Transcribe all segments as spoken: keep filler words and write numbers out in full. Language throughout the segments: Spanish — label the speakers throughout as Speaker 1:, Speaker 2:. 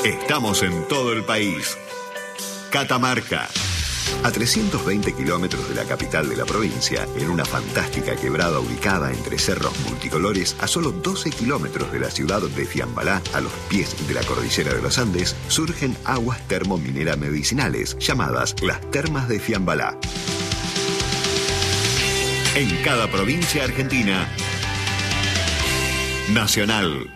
Speaker 1: Estamos en todo el país. Catamarca. A trescientos veinte kilómetros de la capital de la provincia, en una fantástica quebrada ubicada entre cerros multicolores, a solo doce kilómetros de la ciudad de Fiambalá, a los pies de la cordillera de los Andes, surgen aguas termominera medicinales, llamadas las Termas de Fiambalá. En cada provincia argentina, Nacional.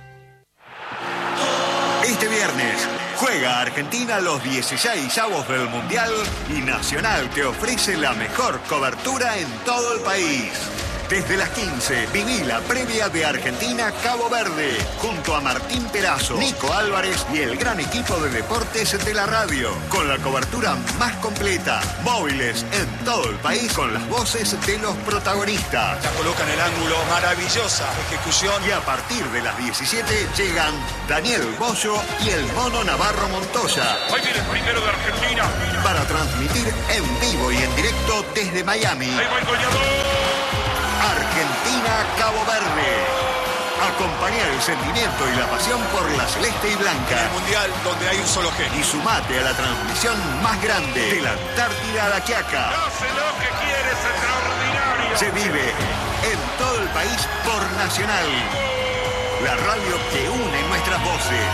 Speaker 1: Este viernes juega Argentina los dieciseisavos del Mundial y Nacional te ofrece la mejor cobertura en todo el país. Desde las quince, viví la previa de Argentina-Cabo Verde, junto a Martín Perazo, Nico Álvarez y el gran equipo de deportes de la radio, con la cobertura más completa, móviles en todo el país, con las voces de los protagonistas.
Speaker 2: La coloca en el ángulo, maravillosa ejecución.
Speaker 1: Y a partir de las diecisiete llegan Daniel Bollo y el Mono Navarro Montoya.
Speaker 3: Hoy viene el primero de Argentina.
Speaker 1: Para transmitir en vivo y en directo desde Miami.
Speaker 3: Ahí va el goleador.
Speaker 1: Argentina-Cabo Verde. Acompaña el sentimiento y la pasión por la celeste y blanca.
Speaker 2: El mundial donde hay un solo genio.
Speaker 1: Y sumate a la transmisión más grande de la Antártida a la Quiaca.
Speaker 3: Hace lo que quiere, es extraordinario.
Speaker 1: Se vive en todo el país por Nacional. La radio que une nuestras voces.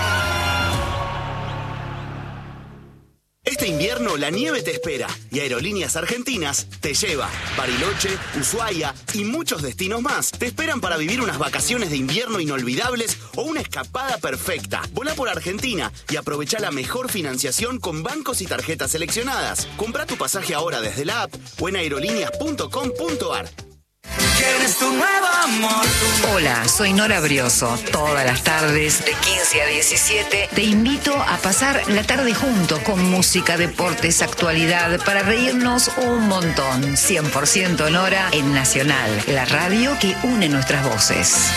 Speaker 4: Este invierno la nieve te espera y Aerolíneas Argentinas te lleva. Bariloche, Ushuaia y muchos destinos más te esperan para vivir unas vacaciones de invierno inolvidables o una escapada perfecta. Volá por Argentina y aprovecha la mejor financiación con bancos y tarjetas seleccionadas. Compra tu pasaje ahora desde la app o en aerolíneas punto com punto ar.
Speaker 5: ¿Quieres tu nuevo amor?
Speaker 6: Hola, soy Nora Brioso. Todas las tardes, de quince a diecisiete, te invito a pasar la tarde juntos con música, deportes, actualidad, para reírnos un montón. cien por ciento Nora en Nacional, la radio que une nuestras voces.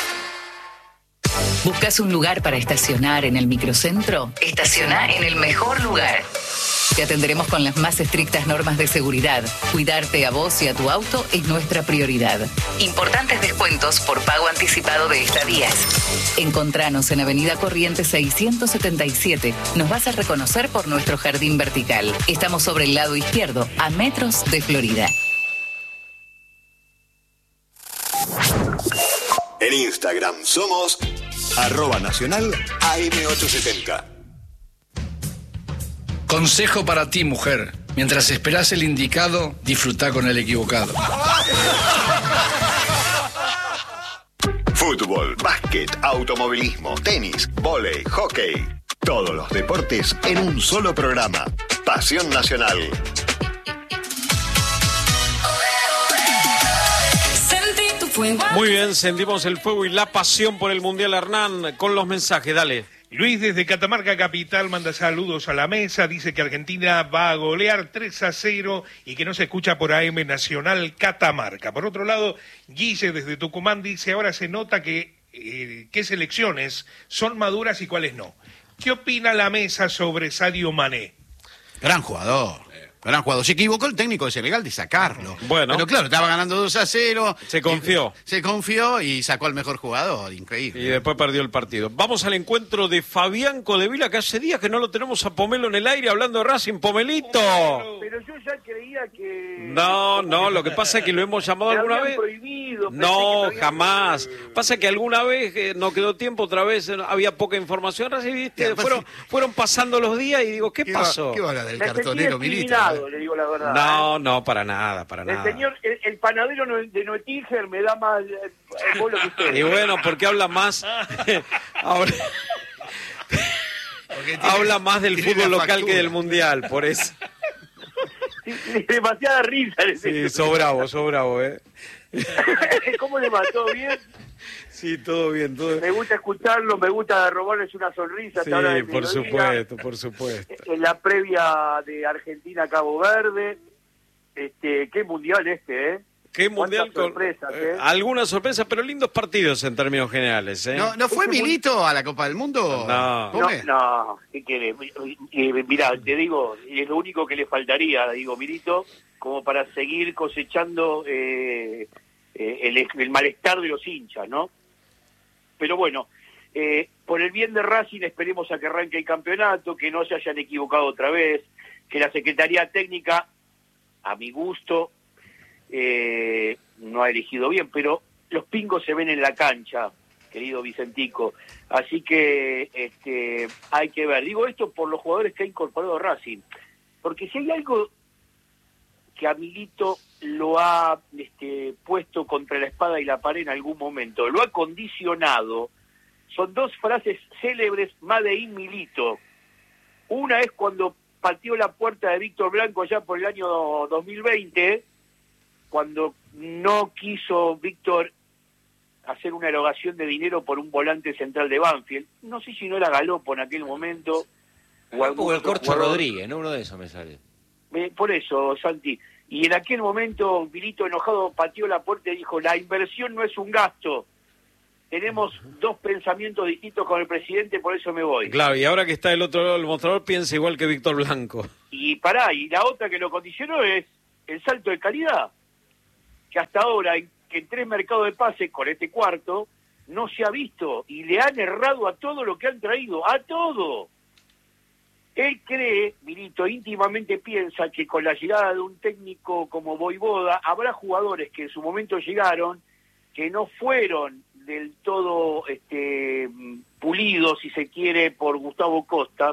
Speaker 7: ¿Buscas un lugar para estacionar en el microcentro? Estaciona en el mejor lugar. Te atenderemos con las más estrictas normas de seguridad. Cuidarte a vos y a tu auto es nuestra prioridad. Importantes descuentos por pago anticipado de estadías. Encontranos en Avenida Corrientes seiscientos setenta y siete. Nos vas a reconocer por nuestro jardín vertical. Estamos sobre el lado izquierdo, a metros de Florida.
Speaker 1: En Instagram somos arroba nacional A M ochocientos setenta.
Speaker 8: Consejo para ti, mujer. Mientras esperás el indicado, disfrutá con el equivocado.
Speaker 1: Fútbol, básquet, automovilismo, tenis, vóley, hockey. Todos los deportes en un solo programa. Pasión Nacional.
Speaker 9: Muy bien, sentimos el fuego y la pasión por el Mundial, Hernán, con los mensajes, dale.
Speaker 3: Luis desde Catamarca Capital manda saludos a la mesa, dice que Argentina va a golear tres a cero y que no se escucha por A M Nacional Catamarca. Por otro lado, Guille desde Tucumán dice, ahora se nota que eh, qué selecciones son maduras y cuáles no. ¿Qué opina la mesa sobre Sadio Mané?
Speaker 10: Gran jugador. Gran jugador. Se equivocó el técnico de Senegal de sacarlo.
Speaker 9: Bueno.
Speaker 10: Pero claro, estaba ganando dos a cero.
Speaker 9: Se confió.
Speaker 10: Se confió y sacó al mejor jugador. Increíble.
Speaker 9: Y después perdió el partido. Vamos al encuentro de Fabián Codevila, que hace días que no lo tenemos a Pomelo en el aire hablando de Racing. ¡Pomelito!
Speaker 11: Pero yo ya creía que...
Speaker 9: No, no, lo que pasa es que lo hemos llamado alguna vez.
Speaker 11: Prohibido,
Speaker 9: no, jamás. Prohibido. Pasa que alguna vez eh, no quedó tiempo, otra vez eh, había poca información. Racing, ¿viste? Fueron, fueron pasando los días y digo, ¿qué, ¿Qué pasó?
Speaker 10: Va, ¿Qué va la del cartonero Milito?
Speaker 11: Le digo la verdad.
Speaker 9: No, no, para nada, para
Speaker 11: el
Speaker 9: nada.
Speaker 11: Señor, el, el panadero de Noetinger me da más eh, bolo que usted.
Speaker 9: Y bueno, porque habla más... Ahora... tiene, habla más del fútbol local factura. Que del mundial, por eso.
Speaker 11: Sí, demasiada risa.
Speaker 9: Sí, sos bravo, sos bravo, ¿eh?
Speaker 11: ¿Cómo le va? ¿Todo bien?
Speaker 9: Sí, todo bien, todo bien.
Speaker 11: Me gusta escucharlo, me gusta robarles una sonrisa.
Speaker 9: Sí,
Speaker 11: hasta ahora de
Speaker 9: por
Speaker 11: mediodía.
Speaker 9: supuesto, por supuesto.
Speaker 11: En la previa de Argentina-Cabo Verde. Este, qué mundial este, ¿eh?
Speaker 9: Qué mundial con sorpresas, ¿eh? Eh, algunas sorpresas, pero lindos partidos en términos generales, ¿eh?
Speaker 10: ¿No, ¿no fue Milito a la Copa del Mundo?
Speaker 9: No.
Speaker 11: No, no, ¿qué querés? Mirá, te digo, es lo único que le faltaría, digo, Milito, como para seguir cosechando eh, eh, el, el malestar de los hinchas, ¿no? Pero bueno, Eh, por el bien de Racing esperemos a que arranque el campeonato, que no se hayan equivocado otra vez, que la Secretaría Técnica, a mi gusto, eh, no ha elegido bien, pero los pingos se ven en la cancha, querido Vicentico, así que este, hay que ver. Digo esto por los jugadores que ha incorporado Racing, porque si hay algo que a Milito lo ha este, puesto contra la espada y la pared en algún momento, lo ha condicionado, son dos frases célebres Made in Milito. Una es cuando pateó la puerta de Víctor Blanco allá por el año dos mil veinte, cuando no quiso Víctor hacer una erogación de dinero por un volante central de Banfield. No sé si no era Galopo en aquel momento.
Speaker 12: O, o el Corcho jugador. Rodríguez, ¿no? Uno de esos me sale.
Speaker 11: Eh, por eso, Santi. Y en aquel momento, Milito enojado pateó la puerta y dijo, la inversión no es un gasto. Tenemos dos pensamientos distintos con el presidente, por eso me voy.
Speaker 9: Claro, y ahora que está del otro lado del mostrador, piensa igual que Víctor Blanco.
Speaker 11: Y pará, y la otra que lo condicionó es el salto de calidad, que hasta ahora, en, que en tres mercados de pase con este cuarto, no se ha visto, y le han errado a todo lo que han traído, a todo. Él cree, Milito, íntimamente piensa que con la llegada de un técnico como Voivoda, habrá jugadores que en su momento llegaron, que no fueron del todo este, pulidos, si se quiere, por Gustavo Costas,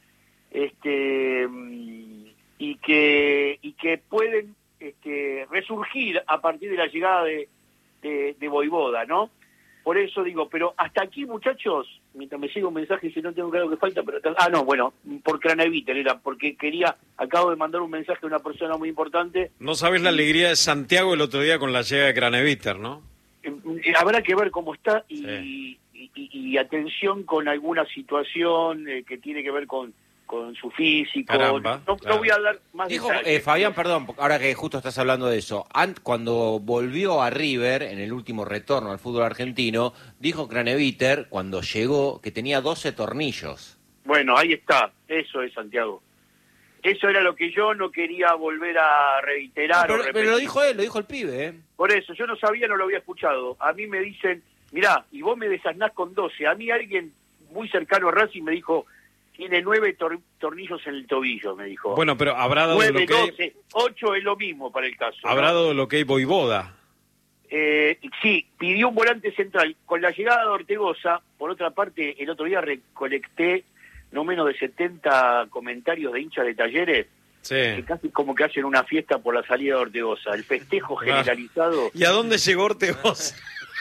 Speaker 11: este, y que y que pueden este, resurgir a partir de la llegada de, de, de Voivoda, ¿no? Por eso digo, pero hasta aquí, muchachos, mientras me llega un mensaje, si no tengo claro que falta, pero... Ah, no, bueno, por Craneviter era, porque quería, acabo de mandar un mensaje a una persona muy importante.
Speaker 9: No sabes la alegría de Santiago el otro día con la llegada de Craneviter, ¿no?
Speaker 11: Habrá que ver cómo está y,
Speaker 9: sí.
Speaker 11: y, y, y atención con alguna situación eh, que tiene que ver con, con su físico.
Speaker 12: Caramba,
Speaker 11: no,
Speaker 12: claro.
Speaker 11: no voy a dar más
Speaker 12: Dijo,
Speaker 11: detalles.
Speaker 12: eh, Fabián, perdón, ahora que justo estás hablando de eso, Ant, cuando volvió a River, en el último retorno al fútbol argentino, dijo Craneviter, cuando llegó, que tenía doce tornillos.
Speaker 11: Bueno, ahí está, eso es, Santiago. Eso era lo que yo no quería volver a reiterar.
Speaker 12: No,
Speaker 11: o
Speaker 12: pero, pero lo dijo él, lo dijo el pibe, ¿eh?
Speaker 11: Por eso, yo no sabía, no lo había escuchado. A mí me dicen, mirá, y vos me desasnás con doce. A mí alguien muy cercano a Racing me dijo, tiene nueve tor- tornillos en el tobillo, me dijo.
Speaker 9: Bueno, pero habrá dado
Speaker 11: nueve,
Speaker 9: lo que
Speaker 11: doce, ocho es lo mismo para el caso.
Speaker 9: Habrá
Speaker 11: ¿no?
Speaker 9: dado lo que hay Voivoda.
Speaker 11: Eh, sí, pidió un volante central. Con la llegada de Ortegoza, por otra parte, el otro día recolecté no menos de setenta comentarios de hinchas de Talleres,
Speaker 9: sí.
Speaker 11: que casi como que hacen una fiesta por la salida de Ortegoza. El festejo generalizado.
Speaker 9: ¿Y a dónde llegó Ortegoza?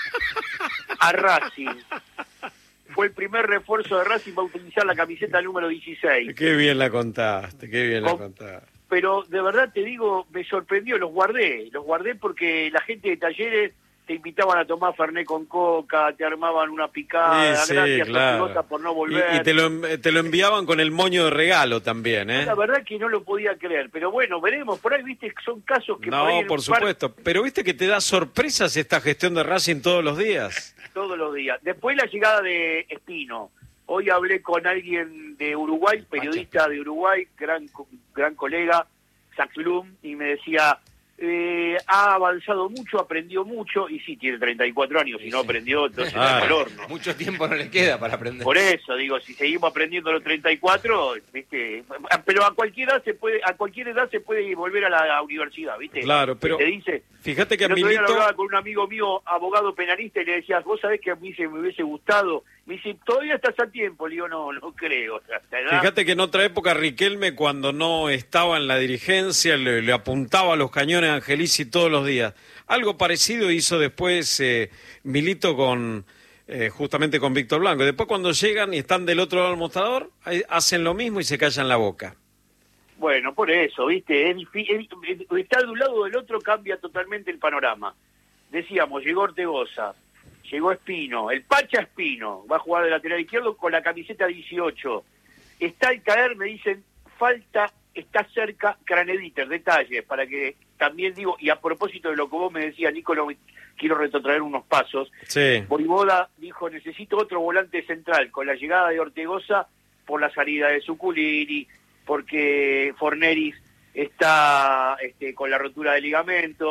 Speaker 11: A Racing. Fue el primer refuerzo de Racing, va a utilizar la camiseta número dieciséis.
Speaker 9: Qué bien la contaste, qué bien la
Speaker 11: Con-
Speaker 9: contaste.
Speaker 11: Pero de verdad te digo, me sorprendió, los guardé, los guardé porque la gente de Talleres te invitaban a tomar Fernet con coca, te armaban una picada,
Speaker 9: Sí, sí,
Speaker 11: gracias
Speaker 9: claro.
Speaker 11: Ortegoza por no
Speaker 9: Y,
Speaker 11: volver.
Speaker 9: y te, lo, en- te lo enviaban con el moño de regalo también, ¿eh?
Speaker 11: La verdad que no lo podía creer, pero bueno, veremos, por ahí viste que son casos que por ahí
Speaker 9: No,
Speaker 11: en
Speaker 9: por
Speaker 11: un par-
Speaker 9: supuesto. Pero viste que te da sorpresas esta gestión de Racing todos los días.
Speaker 11: todos los días. Después la llegada de Espino. Hoy hablé con alguien de Uruguay, periodista de Uruguay, gran co- gran colega, Zach Blum, y me decía, eh, ha avanzado mucho, aprendió mucho, y sí, tiene treinta y cuatro años, si no aprendió, entonces
Speaker 12: Ah,
Speaker 11: está al horno.
Speaker 12: mucho tiempo no le queda para aprender.
Speaker 11: Por eso, digo, si seguimos aprendiendo a los treinta y cuatro, ¿viste? Pero a cualquier edad se puede, a cualquier edad se puede volver a la universidad, ¿viste?
Speaker 9: Claro, pero
Speaker 11: Te dice,
Speaker 9: fíjate que a
Speaker 11: el otro día lo
Speaker 9: Milito...
Speaker 11: hablaba con un amigo mío, abogado penalista, y le decía, vos sabés que a mí se me hubiese gustado. Me dice, todavía estás a tiempo. Le digo, no, no creo. O sea, hasta edad-
Speaker 9: Fíjate que en otra época Riquelme, cuando no estaba en la dirigencia, le, le apuntaba a los cañones a Angelici todos los días. Algo parecido hizo después eh, Milito con eh, justamente con Víctor Blanco. Después cuando llegan y están del otro lado del mostrador, ahí hacen lo mismo y se callan la boca.
Speaker 11: Bueno, por eso, ¿viste? Es difí- es- es- estar de un lado o del otro cambia totalmente el panorama. Decíamos, llegó Ortegoza, llegó Espino, el Pacha Espino, va a jugar de lateral izquierdo con la camiseta dieciocho. Está al caer, me dicen, falta, está cerca Craneviter, detalles, para que también digo, y a propósito de lo que vos me decías, Nicolás, quiero retrotraer unos pasos.
Speaker 9: Sí.
Speaker 11: Voivoda dijo, necesito otro volante central, con la llegada de Ortegoza, por la salida de Zuculini, porque Forneris está este, con la rotura de ligamentos,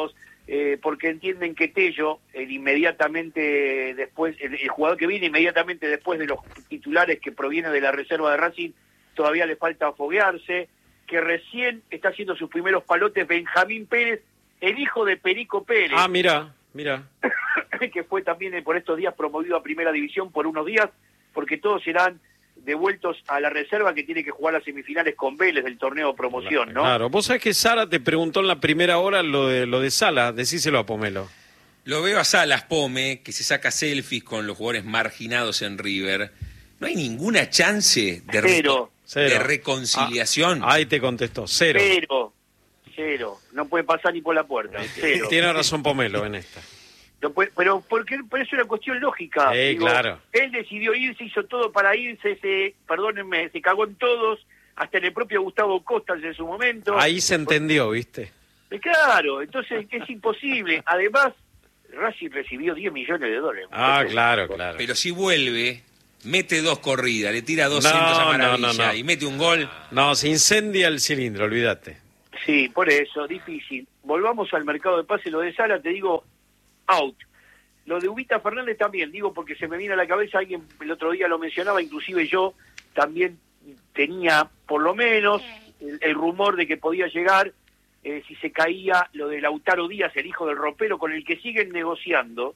Speaker 11: eh, porque entienden que Tello, el inmediatamente después, el, el jugador que viene inmediatamente después de los titulares que proviene de la reserva de Racing, todavía le falta foguearse, que recién está haciendo sus primeros palotes Benjamín Pérez, el hijo de Perico Pérez.
Speaker 9: Ah, mira, mira.
Speaker 11: Que fue también por estos días promovido a Primera División por unos días, porque todos serán devueltos a la reserva que tiene que jugar las semifinales con Vélez del torneo promoción, ¿no?
Speaker 9: Claro, vos sabés que Sara te preguntó en la primera hora lo de lo de Sala, decíselo a Pomelo.
Speaker 13: Lo veo a Salas, Pome, que se saca selfies con los jugadores marginados en River. No hay ninguna chance de,
Speaker 11: Cero.
Speaker 13: Re de reconciliación.
Speaker 9: Ah, ahí te contestó, cero.
Speaker 11: Cero, cero. No puede pasar ni por la puerta, cero.
Speaker 9: Tiene razón Pomelo en esta.
Speaker 11: No puede, pero porque pero es una cuestión lógica.
Speaker 9: Sí,
Speaker 11: Digo,
Speaker 9: claro.
Speaker 11: Él decidió irse, hizo todo para irse, se, perdónenme, se cagó en todos, hasta en el propio Gustavo Costas en su momento.
Speaker 9: Ahí se entendió, ¿viste?
Speaker 11: Claro, entonces es imposible. Además, Racing recibió diez millones de dólares.
Speaker 9: Ah, claro, claro.
Speaker 13: Pero si vuelve, mete dos corridas, le tira doscientos
Speaker 9: no,
Speaker 13: a Maravilla
Speaker 9: no, no, no.
Speaker 13: y mete un gol.
Speaker 9: No, se incendia el cilindro, olvídate.
Speaker 11: Sí, por eso, difícil. Volvamos al mercado de pase, lo de Sala, te digo, out. Lo de Ubita Fernández también, digo, porque se me viene a la cabeza, alguien el otro día lo mencionaba, inclusive yo también tenía, por lo menos, el, el rumor de que podía llegar, eh, si se caía lo de Lautaro Díaz, el hijo del ropero, con el que siguen negociando,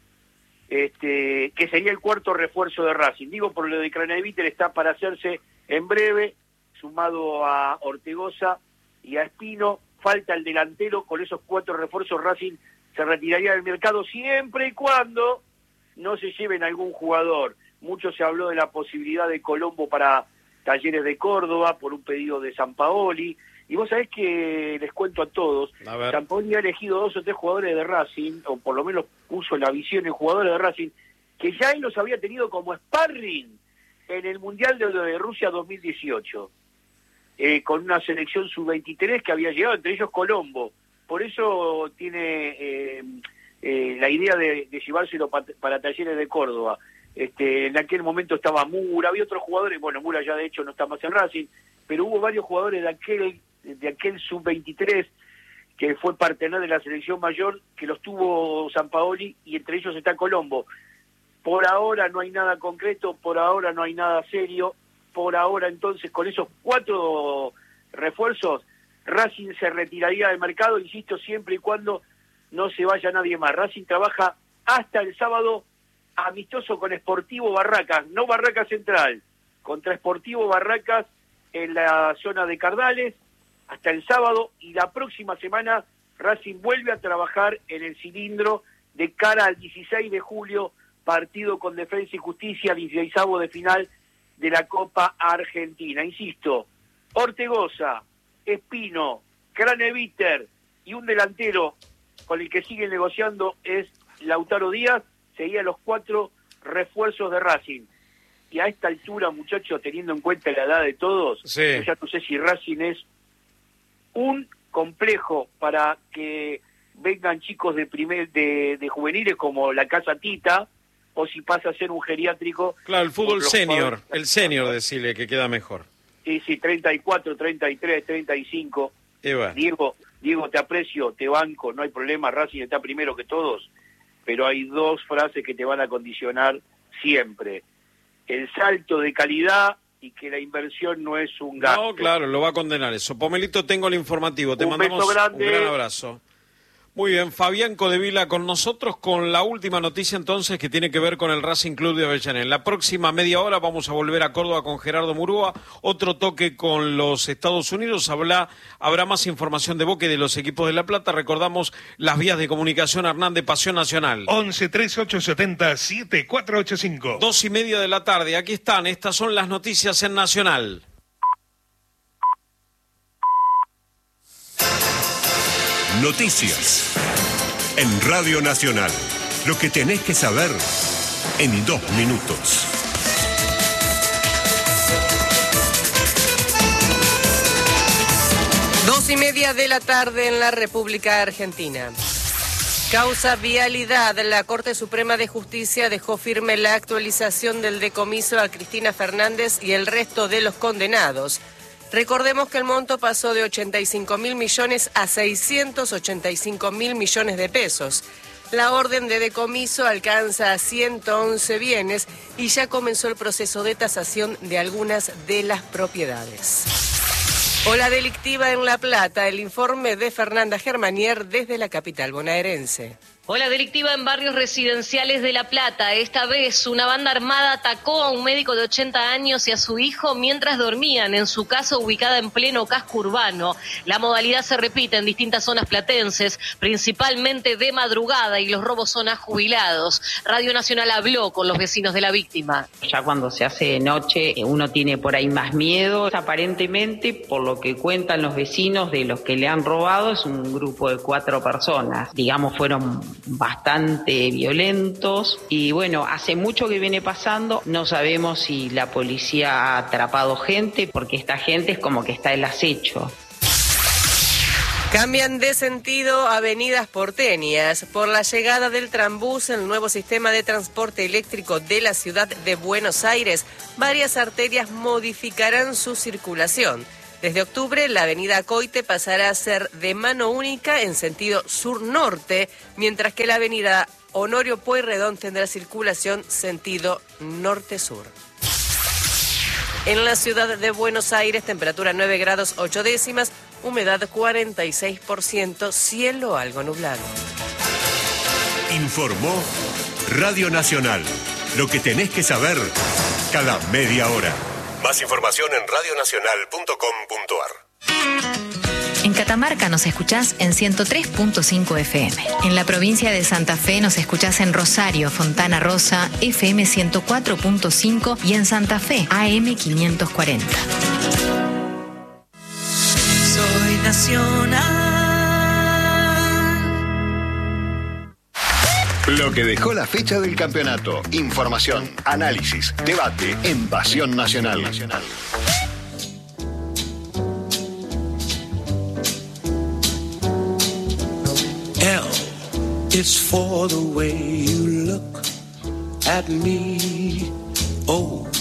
Speaker 11: este, que sería el cuarto refuerzo de Racing. Digo, por lo de Craneviter está para hacerse en breve, sumado a Ortegoza y a Espino, falta el delantero, con esos cuatro refuerzos Racing se retiraría del mercado siempre y cuando no se lleven algún jugador. Mucho se habló de la posibilidad de Colombo para Talleres de Córdoba por un pedido de Sampaoli, y vos sabés que les cuento a todos, a Sampaoli ha elegido dos o tres jugadores de Racing, o por lo menos puso la visión en jugadores de Racing, que ya él los había tenido como sparring en el Mundial de, de Rusia dos mil dieciocho, eh, con una selección sub veintitrés que había llegado, entre ellos Colombo. Por eso tiene eh, eh, la idea de, de llevárselo pa, para Talleres de Córdoba. Este, en aquel momento estaba Mura, había otros jugadores, bueno, Mura ya de hecho no está más en Racing, pero hubo varios jugadores de aquel de aquel sub veintitrés que fue partener de la selección mayor, que los tuvo Sampaoli, y entre ellos está Colombo. Por ahora no hay nada concreto, por ahora no hay nada serio, por ahora entonces con esos cuatro refuerzos Racing se retiraría del mercado, insisto, siempre y cuando no se vaya nadie más. Racing trabaja hasta el sábado amistoso con Sportivo Barracas, no Barracas Central, contra Sportivo Barracas en la zona de Cardales, hasta el sábado, y la próxima semana Racing vuelve a trabajar en el cilindro de cara al dieciséis de julio, partido con Defensa y Justicia, dieciseisavo de final de la Copa Argentina. Insisto, Ortegoza, Espino, Craneviter y un delantero con el que siguen negociando es Lautaro Díaz, serían los cuatro refuerzos de Racing. Y a esta altura, muchachos, teniendo en cuenta la edad de todos,
Speaker 9: sí.
Speaker 11: Yo ya no sé si Racing es un complejo para que vengan chicos de primer de, de juveniles como la Casa Tita, o si pasa a ser un geriátrico.
Speaker 9: Claro, el fútbol senior, el senior, decirle que queda mejor.
Speaker 11: Sí, sí, treinta y cuatro, treinta y tres, treinta y cinco.
Speaker 9: Bueno.
Speaker 11: Diego, Diego, te aprecio, te banco, no hay problema, Racing está primero que todos, pero hay dos frases que te van a condicionar siempre. El salto de calidad y que la inversión no es un gasto.
Speaker 9: No, claro, lo va a condenar eso. Pomelito, tengo el informativo, te
Speaker 11: un
Speaker 9: mandamos
Speaker 11: beso grande.
Speaker 9: Un gran abrazo. Muy bien, Fabián Codevila con nosotros con la última noticia entonces que tiene que ver con el Racing Club de Avellaneda. En la próxima media hora vamos a volver a Córdoba con Gerardo Murúa, otro toque con los Estados Unidos, Habla, habrá más información de Boca y de los equipos de La Plata. Recordamos las vías de comunicación, Hernán, de Pasión Nacional.
Speaker 3: once, treinta y ocho, setenta, setenta y cuatro ochenta y cinco.
Speaker 9: Dos y media de la tarde, aquí están, estas son las noticias en Nacional.
Speaker 14: Noticias en Radio Nacional. Lo que tenés que saber en dos minutos.
Speaker 15: Dos y media de la tarde en la República Argentina. Causa vialidad. La Corte Suprema de Justicia dejó firme la actualización del decomiso a Cristina Fernández y el resto de los condenados. Recordemos que el monto pasó de ochenta y cinco mil millones a seiscientos ochenta y cinco mil millones de pesos. La orden de decomiso alcanza a ciento once bienes y ya comenzó el proceso de tasación de algunas de las propiedades. Ola delictiva en La Plata, el informe de Fernanda Germanier desde la capital bonaerense.
Speaker 16: Ola delictiva en barrios residenciales de La Plata. Esta vez una banda armada atacó a un médico de ochenta años y a su hijo mientras dormían en su casa ubicada en pleno casco urbano. La modalidad se repite en distintas zonas platenses, principalmente de madrugada, y los robos son a jubilados. Radio Nacional habló con los vecinos de la víctima.
Speaker 17: Ya cuando se hace de noche uno tiene por ahí más miedo. Aparentemente, por lo que cuentan los vecinos de los que le han robado, es un grupo de cuatro personas. Digamos, fueron bastante violentos y bueno, hace mucho que viene pasando, no sabemos si la policía ha atrapado gente porque esta gente es como que está el acecho.
Speaker 15: Cambian de sentido avenidas porteñas. Por la llegada del Trambús, el nuevo sistema de transporte eléctrico de la ciudad de Buenos Aires, varias arterias modificarán su circulación. Desde octubre, la avenida Coite pasará a ser de mano única en sentido sur-norte, mientras que la avenida Honorio Pueyrredón tendrá circulación sentido norte-sur. En la ciudad de Buenos Aires, temperatura nueve grados ocho décimas, humedad cuarenta y seis por ciento, cielo algo nublado.
Speaker 14: Informó Radio Nacional. Lo que tenés que saber cada media hora. Más información en radio nacional punto com punto a r.
Speaker 6: En Catamarca nos escuchás en ciento tres punto cinco F M. En la provincia de Santa Fe nos escuchás en Rosario, Fontana Rosa, F M ciento cuatro punto cinco y en Santa Fe, A M quinientos cuarenta.
Speaker 5: Soy nacional.
Speaker 1: Lo que dejó la fecha del campeonato. Información, análisis, debate en Pasión Nacional.
Speaker 5: L is for the way you look at me. O